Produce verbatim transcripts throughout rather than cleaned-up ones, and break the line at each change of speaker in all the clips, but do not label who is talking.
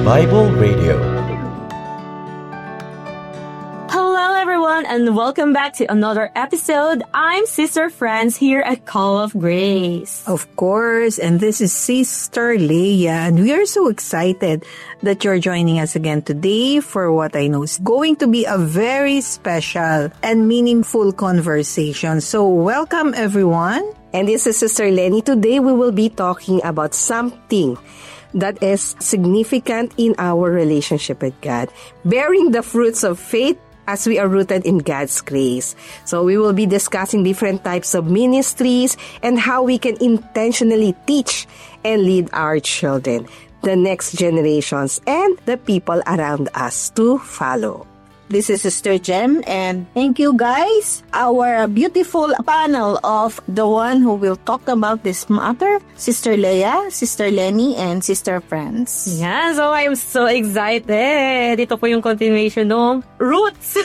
Bible Radio.
Hello everyone and welcome back to another episode. I'm Sister Franz here at Call of Grace.
Of course, and this is Sister Leia, and we are so excited that you're joining us again today for what I know is going to be a very special and meaningful conversation. So welcome everyone.
And this is Sister Lenny. Today we will be talking about something that is significant in our relationship with God, bearing the fruits of faith as we are rooted in God's grace. So we will be discussing different types of ministries and how we can intentionally teach and lead our children, the next generations, and the people around us to follow.
This is Sister Jem, and thank you guys. Our beautiful panel of the one who will talk about this matter, Sister Leia, Sister Lenny, and Sister Franz.
Yeah, so I'm so excited. Ito po yung continuation ng roots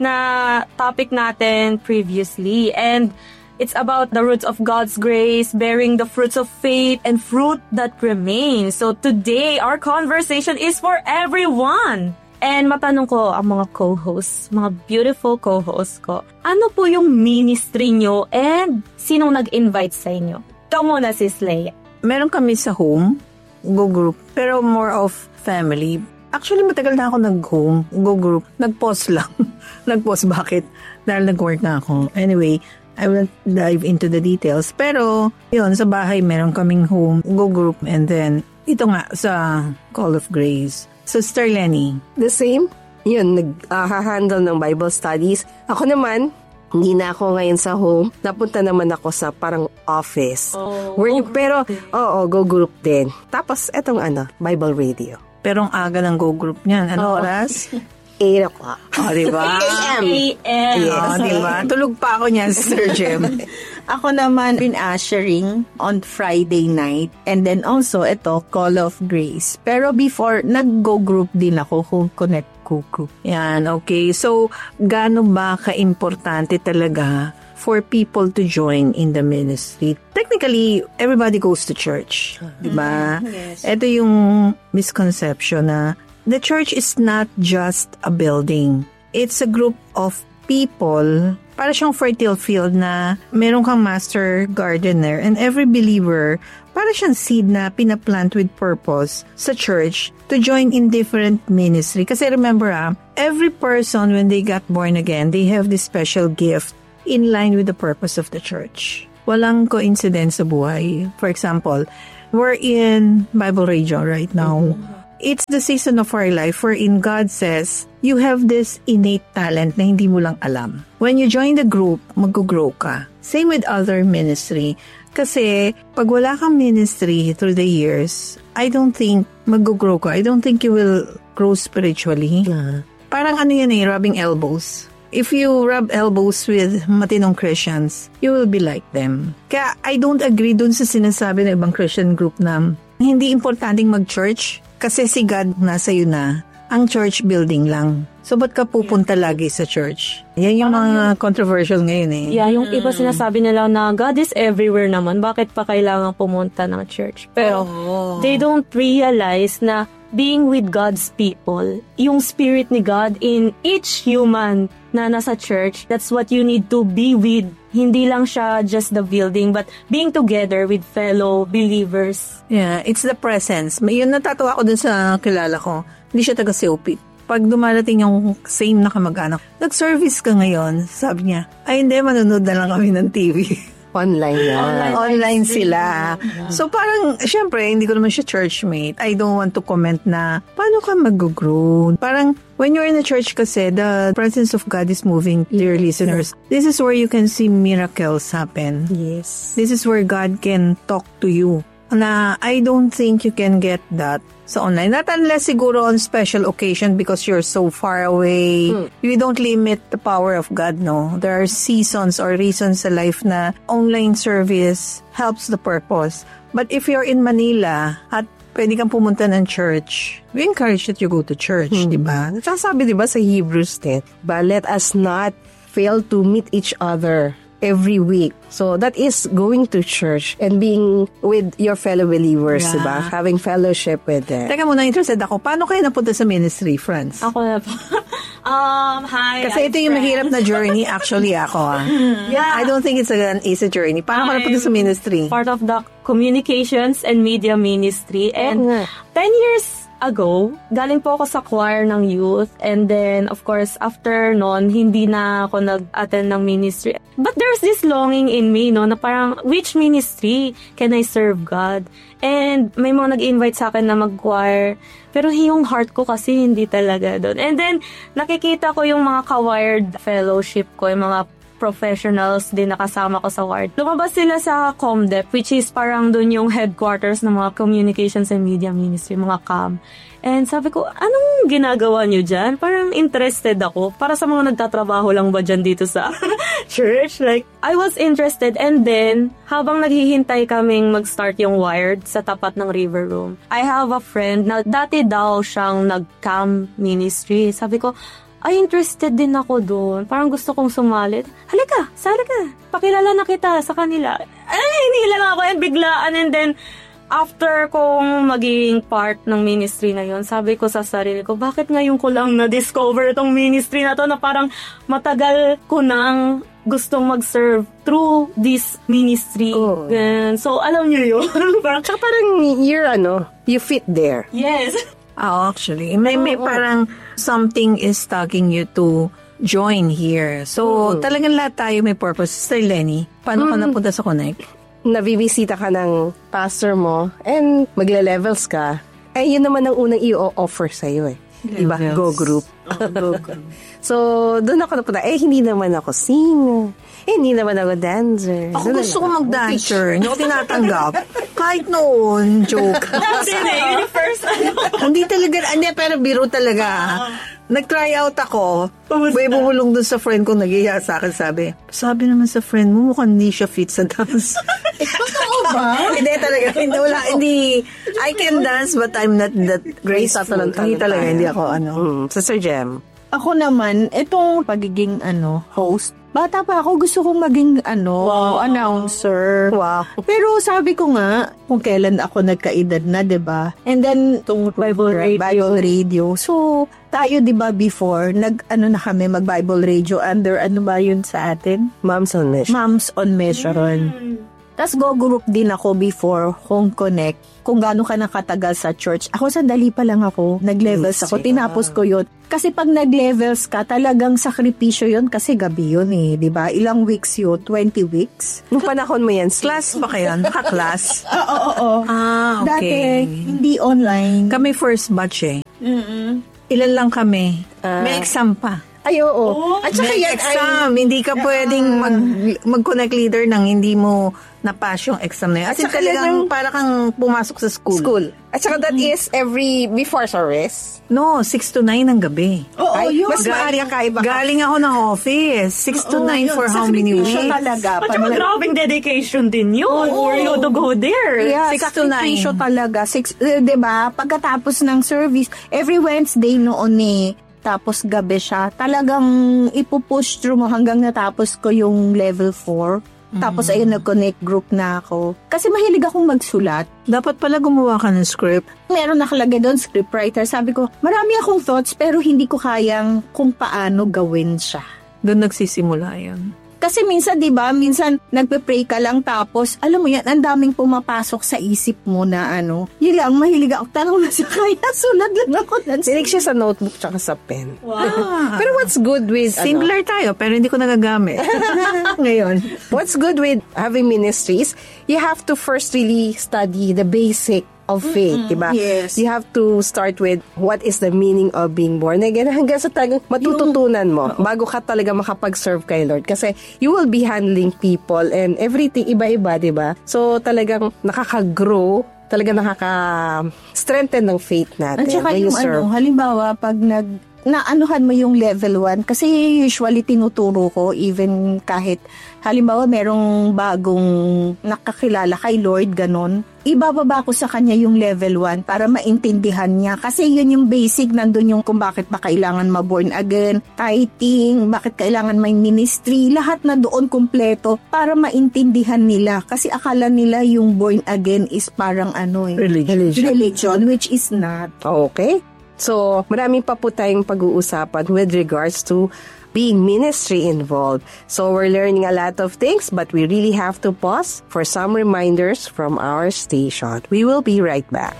na topic natin previously. And it's about the roots of God's grace, bearing the fruits of faith, and fruit that remains. So today, our conversation is for everyone. And matanong ko ang mga co-hosts, mga beautiful co-hosts ko, ano po yung ministry nyo and sinong nag-invite sa inyo? Ito muna, Sis Leia.
Meron kami sa home, go group, pero more of family. Actually, matagal na ako nag-home, go group. Nag-pause lang. Nag-pause, bakit? Dahil nag-work na ako. Anyway, I will dive into the details. Pero, yun, sa bahay, meron kaming home, go group, and then, ito nga, sa Call of Grace. Sister Lenny.
The same. Yun, nag-handle uh, ng Bible studies. Ako naman, hindi na ako ngayon sa home. Napunta naman ako sa parang office.
Oh,
Where you,
okay.
Pero, oo, oh, go group din. Tapos, etong ano, Bible radio.
Pero ang aga ng go group niyan. Ano
Oo.
oras?
eight o'clock.
O, oh, diba?
A M.
A M.
Yes.
O, diba? Tulog pa ako niyan, Sister Jem.
Ako naman in ushering on Friday night, and then also ito, Call of Grace. Pero before, nag-go group din ako, Home Connect Go Group.
Yan, okay. So, gaano ba ka-importante talaga for people to join in the ministry? Technically, everybody goes to church. Diba?
Yes.
Ito yung misconception na the church is not just a building. It's a group of people. Para siyang fertile field na meron kang master gardener, and every believer, para siyang seed na pinaplant with purpose sa church to join in different ministry. Kasi remember ah, every person when they got born again, they have this special gift in line with the purpose of the church. Walang coincidence sa buhay. For example, we're in Bible Radio right now. Mm-hmm. It's the season of our life wherein God says, you have this innate talent na hindi mo lang alam. When you join the group, mag-grow ka. Same with other ministry. Kasi, pag wala kang ministry through the years, I don't think mag-grow ka. I don't think you will grow spiritually.
Uh-huh.
Parang ano yan eh, rubbing elbows. If you rub elbows with matinong Christians, you will be like them. Kaya I don't agree dun sa sinasabi ng ibang Christian group na hindi importanteng mag-church kasi si God nasa iyo na. Ang church building lang. So, ba't ka pupunta lagi sa church? Yan yung mga controversial ngayon eh.
Yeah, yung iba sinasabi nila na God is everywhere naman. Bakit pa kailangan pumunta ng church? Pero
Oh.
they don't realize na being with God's people, yung spirit ni God in each human na nasa church, that's what you need to be with. Hindi lang siya just the building, but being together with fellow believers.
Yeah, it's the presence. May yun natatawa ko dun sa kilala ko. Hindi siya taga-C O P. Pag dumarating yung same na kamag-anak, nag-service ka ngayon, sabi niya, ay hindi, manonood na lang kami ng T V.
Online na.
Online.
Online sila. So parang, syempre, hindi ko naman siya churchmate. I don't want to comment na, paano ka mag-grow? Parang, when you're in the church kasi, the presence of God is moving, dear listeners. This is where you can see miracles happen.
Yes.
This is where God can talk to you. Na I don't think you can get that sa online. Not unless siguro on special occasion because you're so far away. Hmm. You don't limit the power of God, no? There are seasons or reasons sa life na online service helps the purpose. But if you're in Manila at pwede kang pumunta ng church, we encourage that you go to church,
Hmm.
di ba?
Sasabi di ba sa Hebrews ten, but let us not fail to meet each other every week. So that is going to church and being with your fellow believers,
Yeah.
diba? Having fellowship with them.
Teka muna, interested ako. Paano kayo napunta sa ministry, Franz?
Ako na po. um, hi.
Kasi
I'm
ito yung
Fran.
mahirap na journey actually ako. Ah.
Yeah.
I don't think it's an easy journey. Paano ka
I'm
napunta sa ministry?
Part of the communications and media ministry. And
Oo nga.
ten years ago, galing po ako sa choir ng youth. And then, of course, after nun, hindi na ako nag-attend ng ministry. But there's this longing in me, no, na parang, which ministry can I serve God? And may mga nag-invite sa akin na mag-choir. Pero yung heart ko kasi hindi talaga doon. And then, nakikita ko yung mga ka-wired fellowship ko, yung mga professionals din nakasama ko sa ward. Lumabas sila sa Comdep, which is parang dun yung headquarters ng mga communications and media ministry, mga C A M. And sabi ko, anong ginagawa nyo dyan? Parang interested ako. Para sa mga nagtatrabaho lang ba dyan dito sa church? Like, I was interested. And then, habang naghihintay kaming mag-start yung Wired sa tapat ng River Room, I have a friend na dati daw siyang nag-C A M ministry. Sabi ko, ay, interested din ako doon. Parang gusto kong sumali. Halika, sali ka. Pakilala na kita sa kanila. Ay, hindi lang ako. And biglaan. And then, after kong maging part ng ministry na yon, sabi ko sa sarili ko, bakit ngayon ko lang na-discover itong ministry na to na parang matagal ko nang gustong mag-serve through this ministry.
Oh.
And so, alam niyo yun. parang,
Tsaka parang you're ano, you fit there.
yes.
Oh, actually. May, may parang something is tugging you to join here. So, talagang lahat tayo may purpose. Sister Lenny, paano ka napunta sa Connect?
Nabibisita ka ng pastor mo and magle-levels ka. Eh, yun naman ang unang i-offer sa'yo eh. Diba?
Levels.
Go group.
Go, go.
So, doon ako napunta. Eh, hindi naman ako singer. Eh, hindi naman ako dancer.
Ako
Doon
gusto ko
lang ako.
mag-dancer. Hindi ko tinatanggap. Kahit noon, joke.
Hindi, yung first ano.
Hindi talaga, hindi, pero biro talaga. Nag-try out ako. May bumulong dun sa friend ko, nag-iya sa akin, sabi, sabi naman sa friend mo, mukhang hindi siya fit sa dance.
Totoo ba?
Hindi talaga, hindi, wala, hindi, I can dance, but I'm not that graceful. Hindi talaga, hindi ako, ano.
Mm, Sister Jem.
Ako naman, itong pagiging ano, host, bata pa ako, gusto kong maging ano, announcer.
Wow.
Pero sabi ko nga, kung kailan ako nagkaedad na, 'di ba? And then itong
Bible radio.
Bible radio. So, tayo 'di ba before, nag ano na kami mag Bible radio under ano ba 'yun sa atin?
Moms on Mission.
Moms on Mission. Tapos go group din ako before Home Connect. Kung gaano ka nakatagal sa church. Ako sandali pa lang ako. Nag-levels ako. Tinapos ko yun. Kasi pag nag-levels ka, talagang sakripisyo yun kasi gabi yun eh. Diba? Ilang weeks yun? twenty weeks?
Nung panahon mo yan, sis.
Class ba kayo? Naka-class?
Oo, oo, oo.
Ah,
Dati,
okay.
hindi online.
Kami first batch eh. Ilan lang kami. May exam pa.
Ay, oo. At saka
May
yan ay...
exam. Hindi ka pwedeng mag, mag-connect leader nang hindi mo na-pass yung exam na yun.
At
As in,
saka
talagang
yan
para kang pumasok sa school.
School. At saka that is every before service.
No, six to nine ng gabi.
Oo,
Ay,
yun.
mas maaari ang kaiba ka.
Galing ako ng office. Six to
Oo,
nine
yun.
for how many
Sakripisyo
weeks?
talaga.
At
Pag
saka
nag-
grabing dedication din yun. For you to go there.
Yeah,
Six to nine.
sakripisyo talaga. Six, eh, diba? Pagkatapos ng service, every Wednesday noon eh, tapos gabi siya, talagang ipupush through mo hanggang natapos ko yung level four. Tapos ayun, nag-connect group na ako. Kasi mahilig akong magsulat.
Dapat pala gumawa ka ng script.
Meron nakalagay doon, scriptwriter. Sabi ko, marami akong thoughts pero hindi ko kayang kung paano gawin siya.
Doon nagsisimula yun.
Kasi minsan, di ba, minsan nagpe-pray ka lang tapos, alam mo yan, ang daming pumapasok sa isip mo na ano, yun lang, mahilig ako. Tanong na siya, kaya sulat lang ako.
Sinig siya sa notebook tsaka sa pen.
Ah,
Pero what's good with... ano,
similar tayo, pero hindi ko nagagamit. Ngayon.
what's good with having ministries, you have to first really study the basic of faith, diba?
Yes.
You have to start with what is the meaning of being born again hanggang sa talagang matututunan mo bago ka talaga makapag-serve kay Lord. Kasi you will be handling people and everything iba-iba, diba? So talagang nakaka-grow, talagang nakaka-strengthen ng faith natin
At saka
when you
yung
serve.
ano, halimbawa, pag nag naanuhan mo yung level one. Kasi usually tinuturo ko, even kahit halimbawa merong bagong nakakilala kay Lord, ganon, ibababa ko sa kanya yung level one para maintindihan niya. Kasi yun yung basic, nandun yung kung bakit ba kailangan ma-born again, tithing, bakit kailangan may ministry, lahat na doon kumpleto para maintindihan nila. Kasi akala nila yung born again is parang ano eh,
Religion.
religion, which is not.
Okay. So, marami pa po tayong pag-uusapan with regards to being ministry involved. So, we're learning a lot of things, but we really have to pause for some reminders from our station. We will be right back.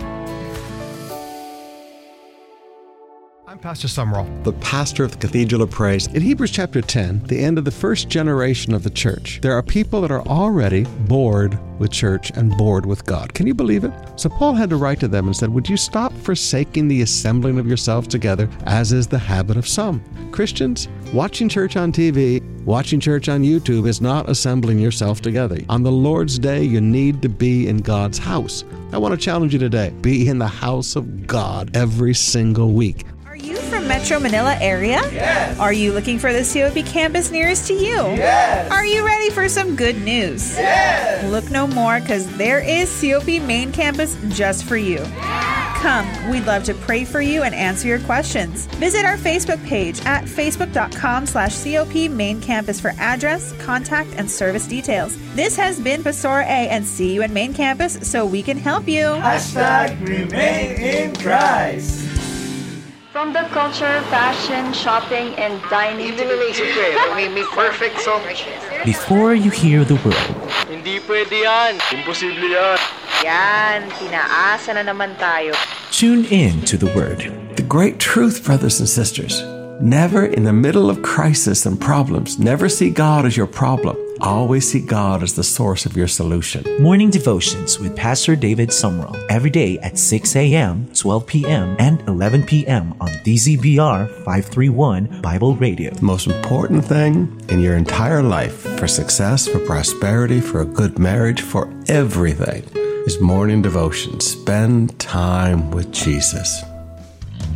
I'm Pastor Summerall, the pastor of the Cathedral of Praise. In Hebrews chapter ten, the end of the first generation of the church, there are people that are already bored with church and bored with God. Can you believe it? So Paul had to write to them and said, would you stop forsaking the assembling of yourselves together, as is the habit of some? Christians, watching church on T V, watching church on YouTube is not assembling yourself together. On the Lord's Day, you need to be in God's house. I want to challenge you today. Be in the house of God every single week.
Are you from Metro Manila area?
Yes.
Are you looking for the C O P campus nearest to you?
Yes.
Are you ready for some good news?
Yes.
Look no more, because there is C O P Main Campus just for you. Come, we'd love to pray for you and answer your questions. Visit our Facebook page at facebook.com slash COP Main Campus for address, contact, and service details. This has been Pastor A, and see you at Main Campus so we can help you.
Hashtag remain in Christ.
From the culture, fashion, shopping, and dining to the
may, may perfect song.
Before you hear the world.
Hindi pwede yan. Imposible yan.
Yan, pinaasa na naman tayo.
Tune in to the Word.
The great truth, brothers and sisters. Never in the middle of crisis and problems, never see God as your problem. Always see God as the source of your solution.
Morning devotions with Pastor David Summerall. Every day at six a.m., twelve p.m., and eleven p.m. on D Z B R five thirty-one Bible Radio.
The most important thing in your entire life, for success, for prosperity, for a good marriage, for everything, is morning devotion. Spend time with Jesus.